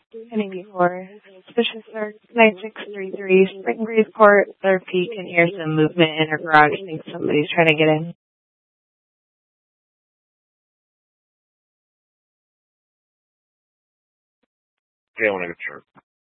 Heading before. Suspicious Dark 9633, Spring Breeze Court, third peak, and hear some movement in her garage. Think somebody's trying to get in. Okay, I want to go sure.